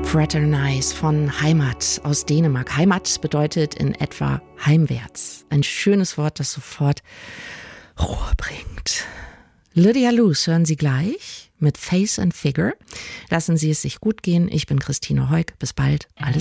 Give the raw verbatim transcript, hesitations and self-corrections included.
Fraternize von Heimat aus Dänemark. Heimat bedeutet in etwa heimwärts. Ein schönes Wort, das sofort Ruhe bringt. Lydia Luce hören Sie gleich mit Face and Figure. Lassen Sie es sich gut gehen. Ich bin Christine Heuk. Bis bald. Alles